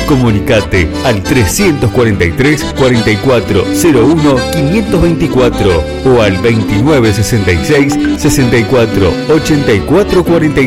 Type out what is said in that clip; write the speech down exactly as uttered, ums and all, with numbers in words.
Comunicate al trescientos cuarenta y tres, cuarenta y cuatro cero uno, quinientos veinticuatro o al veintinueve sesenta y seis, sesenta y cuatro ochenta y cuatro cuarenta y